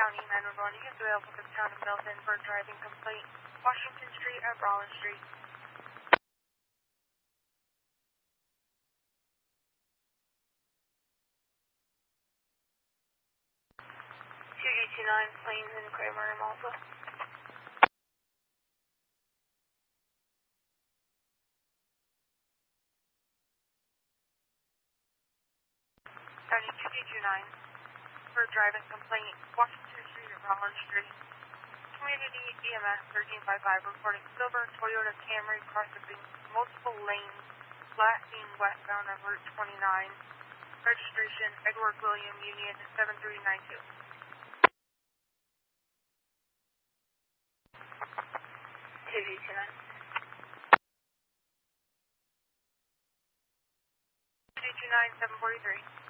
County 911 is available for the town of Milton for a driving complaint. Washington Street at Rollins Street. 229 Plains and Kramer and Malta. 229 for a driving complaint. Washington Street at Rollins Street. Community EMS 1355 reporting silver Toyota Camry crossing multiple lanes, blasting westbound on Route 29. Registration Edward William Union 7392. 229. 229 743.